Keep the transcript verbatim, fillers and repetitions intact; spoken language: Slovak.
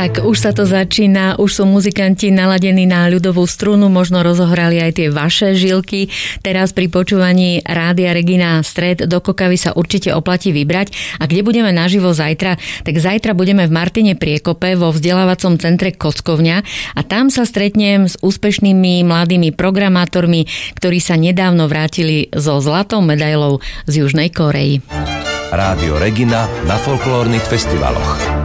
Tak, už sa to začína, už sú muzikanti naladení na ľudovú strunu, možno rozohrali aj tie vaše žilky. Teraz pri počúvaní Rádia Regina Stred do Kokavy sa určite oplatí vybrať. A kde budeme naživo zajtra? Tak zajtra budeme v Martine Priekope vo vzdelávacom centre Kockovňa a tam sa stretnem s úspešnými mladými programátormi, ktorí sa nedávno vrátili so zlatou medailou z Južnej Kórey. Rádio Regina na folklórnych festivaloch.